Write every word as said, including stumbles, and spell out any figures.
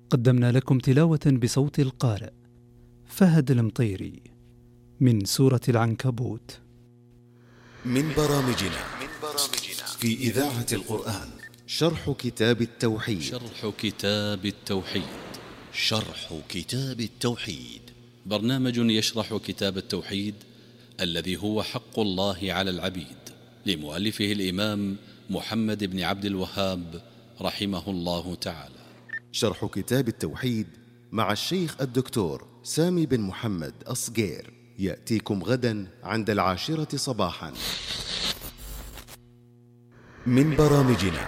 قدمنا لكم تلاوة بصوت القارئ فهد المطيري من سورة العنكبوت. من برامجنا في إذاعة القرآن شرح كتاب التوحيد. شرح كتاب التوحيد شرح كتاب التوحيد برنامج يشرح كتاب التوحيد الذي هو حق الله على العبيد، لمؤلفه الإمام محمد بن عبد الوهاب رحمه الله تعالى. شرح كتاب التوحيد مع الشيخ الدكتور سامي بن محمد الصقير يأتيكم غدا عند العاشرة صباحا. من برامجنا